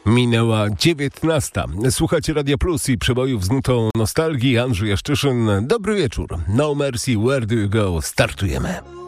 Minęła 19. Słuchacie Radia Plus i przebojów z nutą nostalgii. Andrzej Jaszczyszyn. Dobry wieczór. No Mercy, Where Do You Go? Startujemy.